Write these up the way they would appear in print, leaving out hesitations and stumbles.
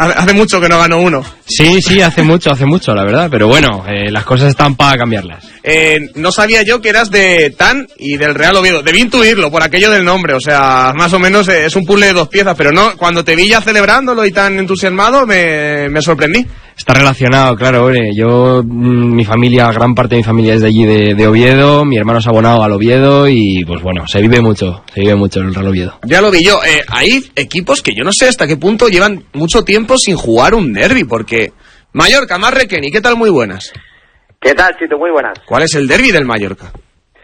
Hace mucho que no gano uno. Sí, hace mucho, la verdad. Pero bueno, las cosas están para cambiarlas. No sabía yo que eras de TAN y del Real Oviedo. Debí intuirlo por aquello del nombre. O sea, más o menos es un puzzle de 2 piezas. Pero no, cuando te vi ya celebrándolo y tan entusiasmado, me sorprendí. Está relacionado, claro. Yo, mi familia, gran parte de mi familia es de allí, de Oviedo. Mi hermano se ha abonado al Oviedo y, pues bueno, se vive mucho en el Real Oviedo. Ya lo vi yo. Hay equipos que yo no sé hasta qué punto llevan mucho tiempo sin jugar un derbi, porque Mallorca, más Requeni, ¿qué tal? Muy buenas. ¿Qué tal, Chito? Muy buenas. ¿Cuál es el derbi del Mallorca?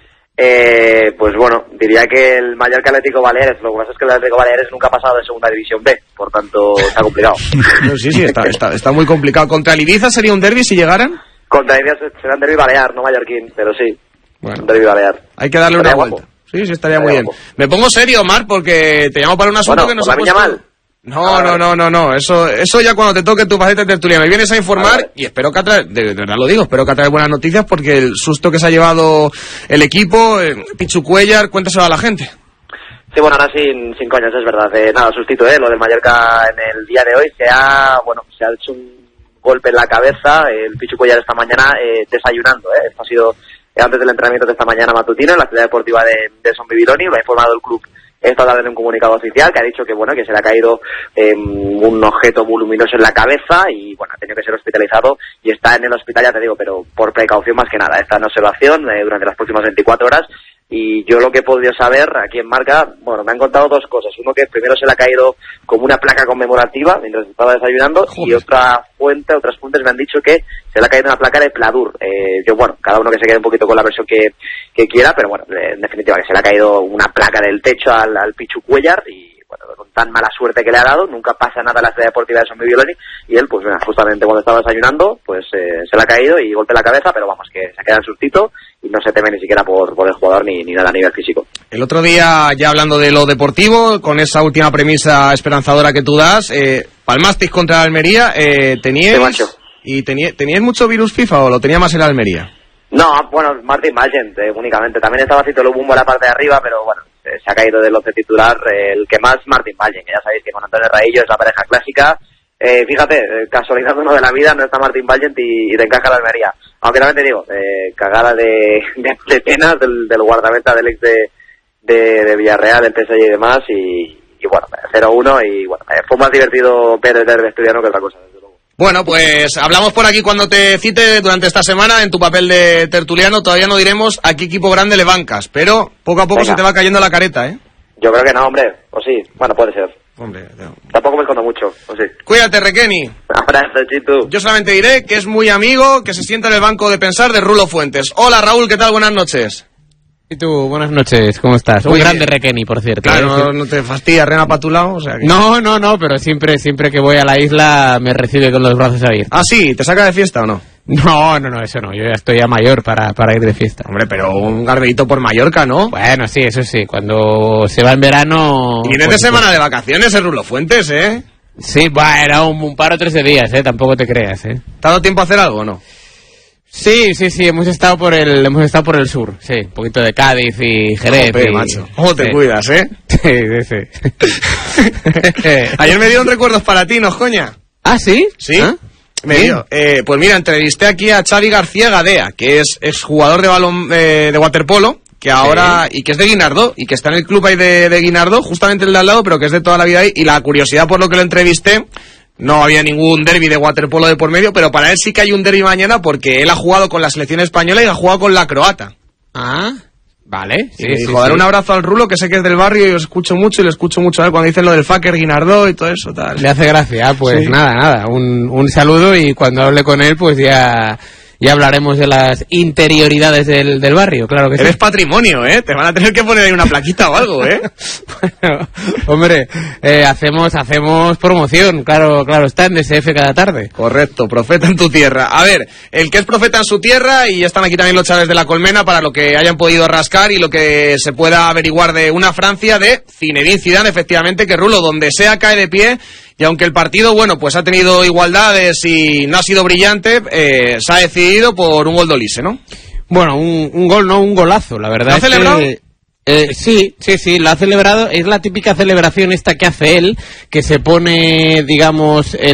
Pues bueno, diría que el Mallorca Atlético Baleares. Lo que pasa es que el Atlético Baleares nunca ha pasado de segunda división B, por tanto está complicado. Sí, está muy complicado. ¿Contra el Ibiza sería un derbi si llegaran? Contra el Ibiza será un derbi balear, no mallorquín, pero sí. Bueno, un derbi balear. Hay que darle una vuelta. Sí, estaría muy bien. Me pongo serio, Mar, porque te llamo para un asunto que nos ha puesto... mal. No, eso ya cuando te toque tu faceta de tertulia me vienes a informar y espero que de verdad lo digo, espero que atrae buenas noticias, porque el susto que se ha llevado el equipo, Pichu Cuéllar, cuéntaselo a la gente. Sí, bueno, ahora sin coñas, es verdad. Nada, sustito, lo del Mallorca en el día de hoy se ha hecho un golpe en la cabeza. El Pichu Cuéllar esta mañana desayunando, esto ha sido antes del entrenamiento de esta mañana matutino en la ciudad deportiva de Son Bibiloni. Lo ha informado el club esta tarde en un comunicado oficial, que ha dicho que que se le ha caído un objeto voluminoso en la cabeza y ha tenido que ser hospitalizado y está en el hospital, ya te digo, pero por precaución más que nada. Está en observación durante las próximas 24 horas. Y yo lo que he podido saber aquí en Marca, me han contado 2 cosas. Uno, que primero se le ha caído como una placa conmemorativa mientras estaba desayunando. Joder. Y otras fuentes me han dicho que se le ha caído una placa de pladur. Cada uno que se quede un poquito con la versión que quiera, pero en definitiva que se le ha caído una placa del techo al Pichu Cuéllar y con tan mala suerte que le ha dado, nunca pasa nada en la ciudad deportiva de Son Bibiloni y él, justamente cuando estaba desayunando, se le ha caído y golpe en la cabeza, pero que se queda en sustito y no se teme ni siquiera por el jugador ni nada a nivel físico. El otro día, ya hablando de lo deportivo, con esa última premisa esperanzadora que tú das, palmasteis contra el Almería, ¿teníais mucho virus FIFA o lo tenía más el Almería? No, Martin Valgent únicamente. También estaba Cito Lubumbo en la parte de arriba, pero se ha caído del 11 titular el que más, Martin Valgent, que ya sabéis que con Antonio Raillo es la pareja clásica. Fíjate, casualidad uno de la vida, no está Martin Valgent y te encaja la Almería. Aunque también te digo, cagada de penas del guardameta del ex de Villarreal, del PSG y demás, y 0-1 y fue más divertido ver el derbi asturiano que otra cosa, desde luego. Bueno, pues hablamos por aquí cuando te cite durante esta semana en tu papel de tertuliano. Todavía no diremos a qué equipo grande le bancas, pero poco a poco se te va cayendo la careta, ¿eh? Yo creo que no, hombre, o sí, puede ser. Hombre, no. Tampoco me escondo mucho, o sí. Cuídate, Requeni. Abrazo, Chitu. Yo solamente diré que es muy amigo, que se sienta en el banco de pensar de Rulo Fuentes. Hola, Raúl, ¿qué tal? Buenas noches. ¿Y tú? Buenas noches, ¿cómo estás? Un grande Requeni, por cierto. Claro, no te fastidias, rena para tu lado, o sea que... No, pero siempre que voy a la isla me recibe con los brazos abiertos. ¿Ah, sí? ¿Te saca de fiesta o no? No, eso no, yo ya estoy ya mayor para ir de fiesta. Hombre, pero un garbeíto por Mallorca, ¿no? Bueno, sí, eso sí, cuando se va en verano... Y vienes de semana de vacaciones, Rulo Fuentes, ¿eh? Sí, bueno, un par o 3 de días, tampoco te creas, ¿Te ha dado tiempo a hacer algo o no? Sí, hemos estado por el sur, sí, un poquito de Cádiz y Jerez. Joder, macho, ¿cómo te cuidas, Sí. Ayer me dieron recuerdos para ti, ¿no, coña? ¿Ah, sí? Sí. ¿Ah? Pues mira, entrevisté aquí a Xavi García Gadea, que es jugador de balón de waterpolo, que ahora y que es de Guinardó y que está en el club ahí de Guinardó, justamente el de al lado, pero que es de toda la vida ahí. Y la curiosidad por lo que lo entrevisté, no había ningún derbi de waterpolo de por medio, pero para él sí que hay un derbi mañana porque él ha jugado con la selección española y ha jugado con la croata. Ah, vale. Sí, dar un abrazo al Rulo, que sé que es del barrio y os escucho mucho y le escucho mucho a él cuando dicen lo del fucker Guinardó y todo eso, tal. Le hace gracia, pues sí. Nada, un saludo y cuando hable con él pues ya hablaremos de las interioridades del barrio, claro que sí. Eres patrimonio, te van a tener que poner ahí una plaquita o algo, Bueno, hombre, hacemos promoción, claro, está en DSF cada tarde. Correcto, profeta en tu tierra. A ver, el que es profeta en su tierra, y ya están aquí también los chavales de La Colmena para lo que hayan podido rascar y lo que se pueda averiguar de una Francia de Zinedine Zidane, efectivamente, que Rulo, donde sea cae de pie. Y aunque el partido, pues ha tenido igualdades y no ha sido brillante, se ha decidido por un gol de Olise, ¿no? Bueno, un gol, no, un golazo, la verdad. ¿Lo ha celebrado? Sí, lo ha celebrado. Es la típica celebración esta que hace él, que se pone, digamos,